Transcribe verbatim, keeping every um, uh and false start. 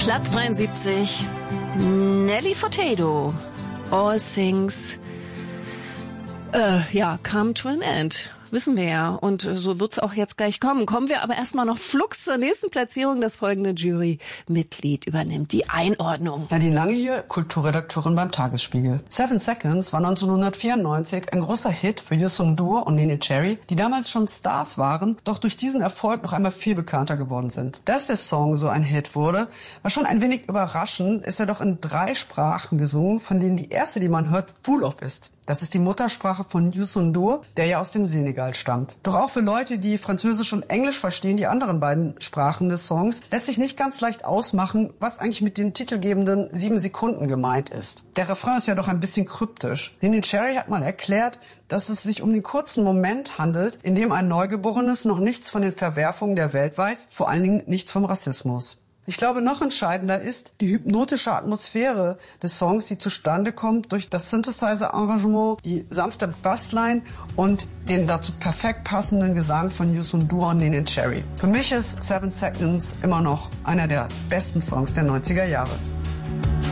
Platz dreiundsiebzig, Nelly Furtado, All Things, äh, ja, come to an end. Wissen wir ja. Und so wird's auch jetzt gleich kommen. Kommen wir aber erstmal noch flugs zur nächsten Platzierung. Das folgende Jurymitglied übernimmt die Einordnung. Nadine Lange hier, Kulturredakteurin beim Tagesspiegel. Seven Seconds war neunzehnhundertvierundneunzig ein großer Hit für Youssou N'Dour und Neneh Cherry, die damals schon Stars waren, doch durch diesen Erfolg noch einmal viel bekannter geworden sind. Dass der Song so ein Hit wurde, war schon ein wenig überraschend, ist er doch in drei Sprachen gesungen, von denen die erste, die man hört, Wolof ist. Das ist die Muttersprache von Youssou N'Dour, der ja aus dem Senegal stammt. Doch auch für Leute, die Französisch und Englisch verstehen, die anderen beiden Sprachen des Songs, lässt sich nicht ganz leicht ausmachen, was eigentlich mit den titelgebenden sieben Sekunden gemeint ist. Der Refrain ist ja doch ein bisschen kryptisch. Neneh Cherry hat mal erklärt, dass es sich um den kurzen Moment handelt, in dem ein Neugeborenes noch nichts von den Verwerfungen der Welt weiß, vor allen Dingen nichts vom Rassismus. Ich glaube, noch entscheidender ist die hypnotische Atmosphäre des Songs, die zustande kommt durch das Synthesizer-Arrangement, die sanfte Bassline und den dazu perfekt passenden Gesang von Youssou N'Dour und Neneh Cherry. Für mich ist Seven Seconds immer noch einer der besten Songs der neunziger Jahre.